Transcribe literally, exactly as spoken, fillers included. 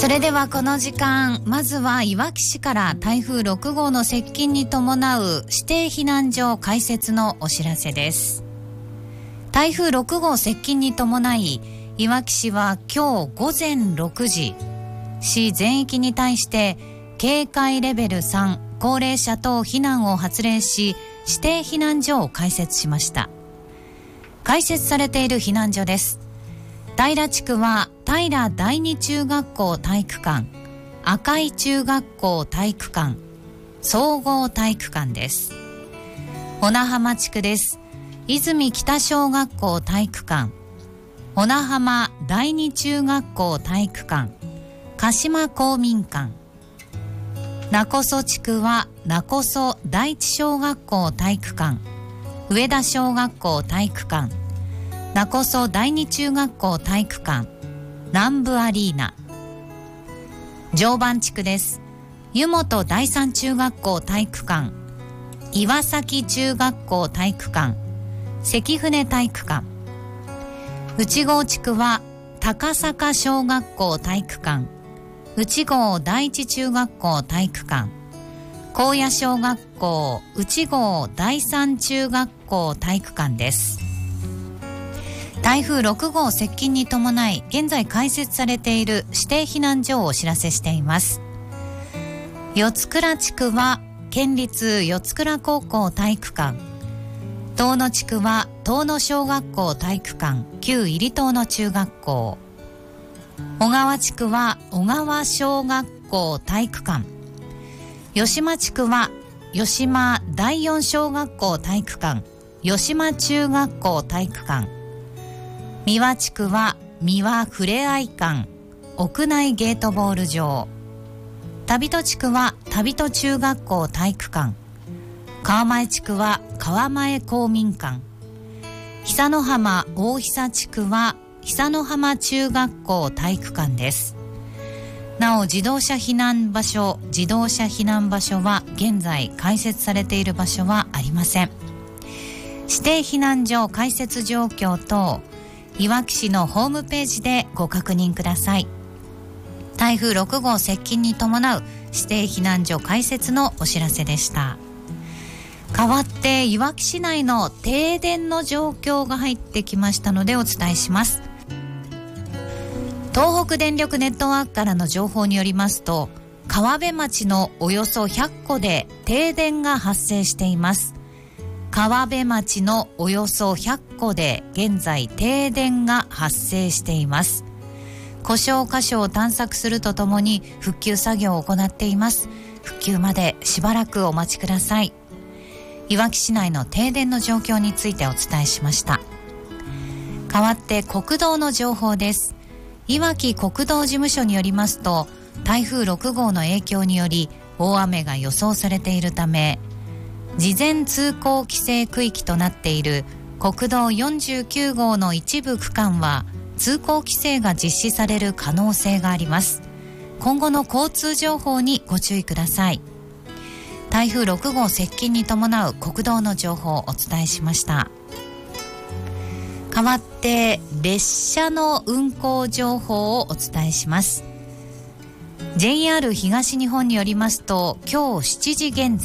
それではこの時間、まずはいわき市から台風ろく号の接近に伴う指定避難所開設のお知らせです。台風ろく号接近に伴い、いわき市は今日ごぜんろくじ、市全域に対して警戒レベルさん、高齢者等避難を発令し、指定避難所を開設しました。開設されている避難所です。平地区は平第二中学校体育館、赤い中学校体育館、総合体育館です。小名浜地区です。泉北小学校体育館、小名浜第二中学校体育館、鹿島公民館。勿来地区は勿来第一小学校体育館、上田小学校体育館、勿来第二中学校体育館、南部アリーナ。常磐地区です。湯本第三中学校体育館、岩崎中学校体育館、関船体育館。内郷地区は高坂小学校体育館、内郷第一中学校体育館、高野小学校内郷第三中学校体育館です。台風ろく号接近に伴い、現在開設されている指定避難所をお知らせしています。四倉地区は県立四倉高校体育館、遠野地区は遠野小学校体育館、旧入遠野中学校、小川地区は小川小学校体育館、吉間地区は吉間第四小学校体育館、吉間中学校体育館、三輪地区は三輪ふれあい館、屋内ゲートボール場、旅戸地区は旅戸中学校体育館、川前地区は川前公民館、久の浜大久地区は久の浜中学校体育館です。なお自動車避難場所、自動車避難場所は現在開設されている場所はありません。指定避難所開設状況等、いわき市のホームページでご確認ください。台風ろく号接近に伴う指定避難所開設のお知らせでした。代わっていわき市内の停電の状況が入ってきましたのでお伝えします。東北電力ネットワークからの情報によりますと、川辺町のおよそひゃっこで停電が発生しています。川辺町のおよそひゃっこで現在停電が発生しています。故障箇所を探索するとともに復旧作業を行っています。復旧までしばらくお待ちください。いわき市内の停電の状況についてお伝えしました。代わって国道の情報です。いわき国道事務所によりますと、台風ろく号の影響により大雨が予想されているため、事前通行規制区域となっている国道よんじゅうきゅう号の一部区間は通行規制が実施される可能性があります。今後の交通情報にご注意ください。台風ろく号接近に伴う国道の情報をお伝えしました。代わって列車の運行情報をお伝えします。ジェイアール 東日本によりますと、今日しちじ現在